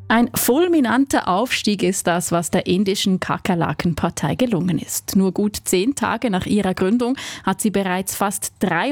Ein fulminanter Aufstieg ist das, was der indischen Kakerlaken-Partei gelungen ist. Nur gut 10 Tage nach ihrer Gründung hat sie bereits fast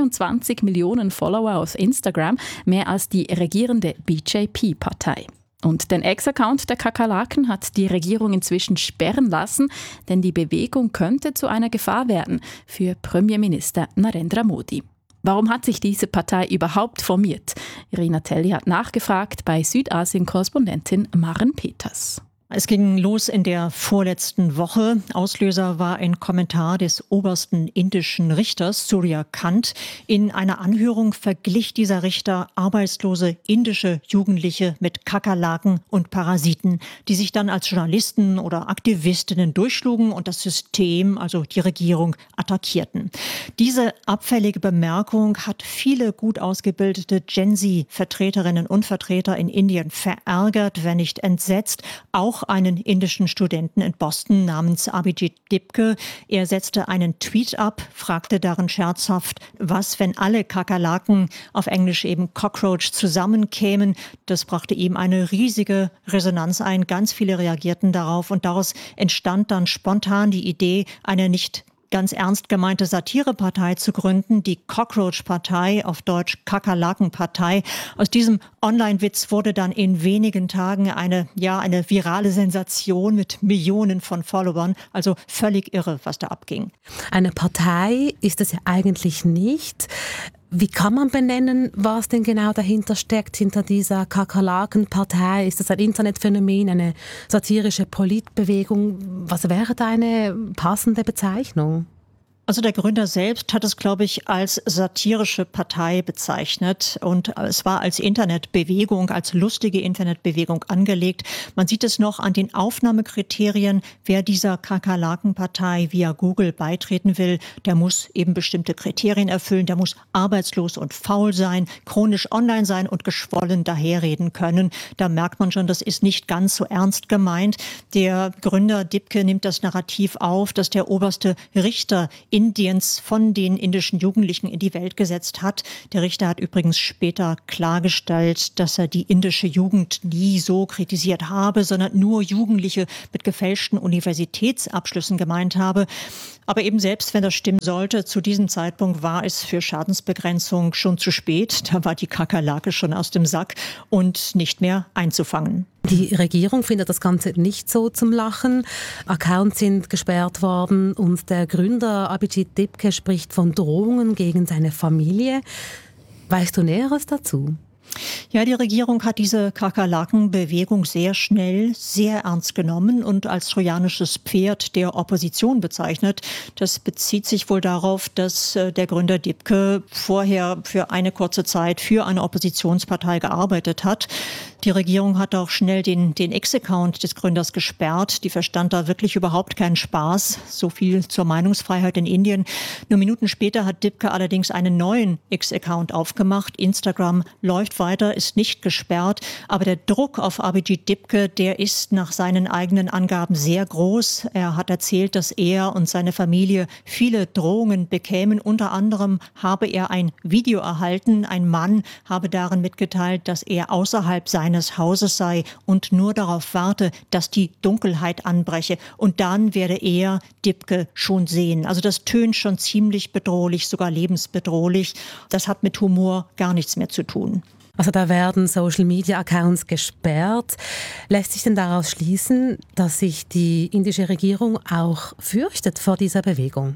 23 Millionen Follower auf Instagram, mehr als die regierende BJP-Partei. Und den Ex-Account der Kakerlaken hat die Regierung inzwischen sperren lassen, denn die Bewegung könnte zu einer Gefahr werden für Premierminister Narendra Modi. Warum hat sich diese Partei überhaupt formiert? Irina Telli hat nachgefragt bei Südasien-Korrespondentin Maren Peters. Es ging los in der vorletzten Woche. Auslöser war ein Kommentar des obersten indischen Richters Surya Kant. In einer Anhörung verglich dieser Richter arbeitslose indische Jugendliche mit Kakerlaken und Parasiten, die sich dann als Journalisten oder Aktivistinnen durchschlugen und das System, also die Regierung, attackierten. Diese abfällige Bemerkung hat viele gut ausgebildete Gen Z-Vertreterinnen und Vertreter in Indien verärgert, wenn nicht entsetzt. Auch einen indischen Studenten in Boston namens Abhijit Dipke. Er setzte einen Tweet ab, fragte darin scherzhaft, was, wenn alle Kakerlaken, auf Englisch eben Cockroach, zusammenkämen. Das brachte ihm eine riesige Resonanz ein. Ganz viele reagierten darauf und daraus entstand dann spontan die Idee, eine nicht ganz ernst gemeinte Satirepartei zu gründen, die Cockroach-Partei, auf Deutsch Kakerlaken-Partei. Aus diesem Online-Witz wurde dann in wenigen Tagen eine virale Sensation mit Millionen von Followern. Also völlig irre, was da abging. Eine Partei ist es ja eigentlich nicht. Wie kann man benennen, was denn genau dahinter steckt, hinter dieser Kakerlaken-Partei? Ist das ein Internetphänomen, eine satirische Politbewegung? Was wäre da eine passende Bezeichnung? Also der Gründer selbst hat es, glaube ich, als satirische Partei bezeichnet und es war als Internetbewegung, als lustige Internetbewegung angelegt. Man sieht es noch an den Aufnahmekriterien. Wer dieser Kakerlaken-Partei via Google beitreten will, der muss eben bestimmte Kriterien erfüllen. Der muss arbeitslos und faul sein, chronisch online sein und geschwollen daherreden können. Da merkt man schon, das ist nicht ganz so ernst gemeint. Der Gründer Dipke nimmt das Narrativ auf, dass der oberste Richter Indiens von den indischen Jugendlichen in die Welt gesetzt hat. Der Richter hat übrigens später klargestellt, dass er die indische Jugend nie so kritisiert habe, sondern nur Jugendliche mit gefälschten Universitätsabschlüssen gemeint habe. Aber eben selbst wenn das stimmen sollte, zu diesem Zeitpunkt war es für Schadensbegrenzung schon zu spät. Da war die Kakerlake schon aus dem Sack und nicht mehr einzufangen. Die Regierung findet das Ganze nicht so zum Lachen. Accounts sind gesperrt worden und der Gründer Abhijit Dipke spricht von Drohungen gegen seine Familie. Weißt du Näheres dazu? Ja, die Regierung hat diese Kakerlaken-Bewegung sehr schnell, sehr ernst genommen und als trojanisches Pferd der Opposition bezeichnet. Das bezieht sich wohl darauf, dass der Gründer Dipke vorher für eine kurze Zeit für eine Oppositionspartei gearbeitet hat. Die Regierung hat auch schnell den Ex-Account des Gründers gesperrt. Die verstand da wirklich überhaupt keinen Spaß. So viel zur Meinungsfreiheit in Indien. Nur Minuten später hat Dipke allerdings einen neuen Ex-Account aufgemacht. Instagram läuft weiter, ist nicht gesperrt. Aber der Druck auf Abhijit Dipke, der ist nach seinen eigenen Angaben sehr groß. Er hat erzählt, dass er und seine Familie viele Drohungen bekämen. Unter anderem habe er ein Video erhalten. Ein Mann habe darin mitgeteilt, dass er außerhalb seines Hauses sei und nur darauf warte, dass die Dunkelheit anbreche. Und dann werde er Dipke schon sehen. Also das tönt schon ziemlich bedrohlich, sogar lebensbedrohlich. Das hat mit Humor gar nichts mehr zu tun. Also da werden Social-Media-Accounts gesperrt. Lässt sich denn daraus schließen, dass sich die indische Regierung auch fürchtet vor dieser Bewegung?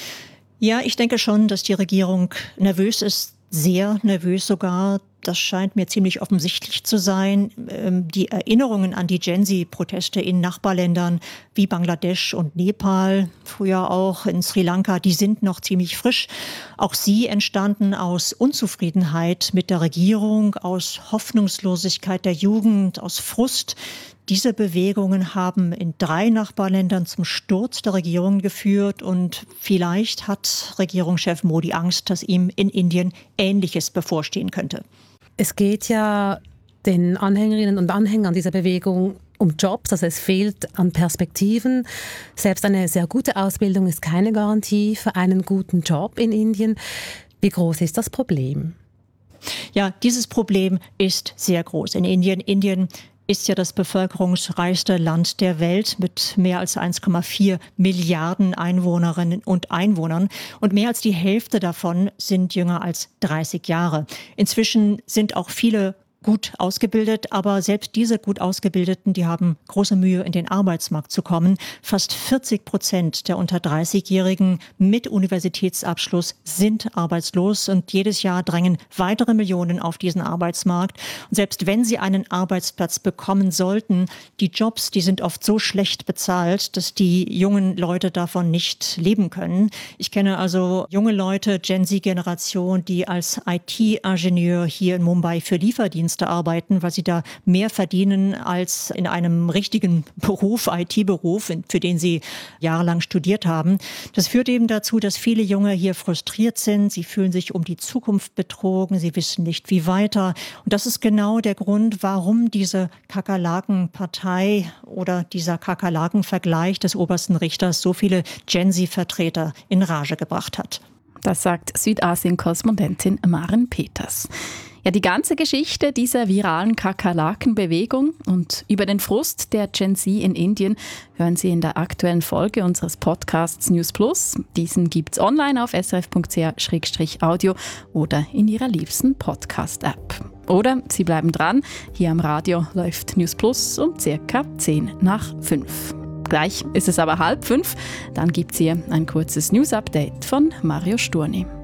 Ja, ich denke schon, dass die Regierung nervös ist, sehr nervös sogar. Das scheint mir ziemlich offensichtlich zu sein. Die Erinnerungen an die Gen Z-Proteste in Nachbarländern wie Bangladesch und Nepal, früher auch in Sri Lanka, die sind noch ziemlich frisch. Auch sie entstanden aus Unzufriedenheit mit der Regierung, aus Hoffnungslosigkeit der Jugend, aus Frust. Diese Bewegungen haben in 3 Nachbarländern zum Sturz der Regierung geführt und vielleicht hat Regierungschef Modi Angst, dass ihm in Indien Ähnliches bevorstehen könnte. Es geht ja den Anhängerinnen und Anhängern dieser Bewegung um Jobs, also es fehlt an Perspektiven. Selbst eine sehr gute Ausbildung ist keine Garantie für einen guten Job in Indien. Wie groß ist das Problem? Ja, dieses Problem ist sehr groß in Indien. Indien ist ja das bevölkerungsreichste Land der Welt mit mehr als 1,4 Milliarden Einwohnerinnen und Einwohnern. Und mehr als die Hälfte davon sind jünger als 30 Jahre. Inzwischen sind auch viele gut ausgebildet, aber selbst diese gut Ausgebildeten, die haben große Mühe, in den Arbeitsmarkt zu kommen. Fast 40% der unter 30-Jährigen mit Universitätsabschluss sind arbeitslos und jedes Jahr drängen weitere Millionen auf diesen Arbeitsmarkt. Und selbst wenn sie einen Arbeitsplatz bekommen sollten, die Jobs, die sind oft so schlecht bezahlt, dass die jungen Leute davon nicht leben können. Ich kenne also junge Leute, Gen-Z-Generation, die als IT-Ingenieur hier in Mumbai für Lieferdienste arbeiten, weil sie da mehr verdienen als in einem richtigen Beruf, IT-Beruf, für den sie jahrelang studiert haben. Das führt eben dazu, dass viele Junge hier frustriert sind. Sie fühlen sich um die Zukunft betrogen. Sie wissen nicht, wie weiter. Und das ist genau der Grund, warum diese Kakerlaken-Partei oder dieser Kakerlaken-Vergleich des obersten Richters so viele Gen-Z-Vertreter in Rage gebracht hat. Das sagt Südasien-Korrespondentin Maren Peters. Ja, die ganze Geschichte dieser viralen Kakerlaken-Bewegung und über den Frust der Gen Z in Indien hören Sie in der aktuellen Folge unseres Podcasts News Plus. Diesen gibt's online auf srf.ch/audio oder in Ihrer liebsten Podcast-App. Oder Sie bleiben dran, hier am Radio läuft News Plus um ca. 5:10. Gleich ist es aber 4:30, dann gibt's hier ein kurzes News-Update von Mario Sturni.